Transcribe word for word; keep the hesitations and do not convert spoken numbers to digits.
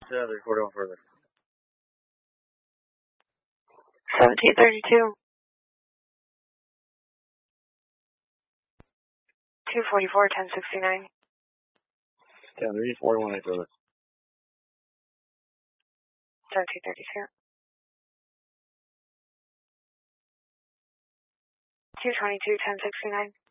Yeah, they're recording on further. seventeen thirty-two. two forty-four, ten sixty-nine. Yeah, three forty-one, eight further. seventeen thirty-two. two twenty-two, ten sixty-nine.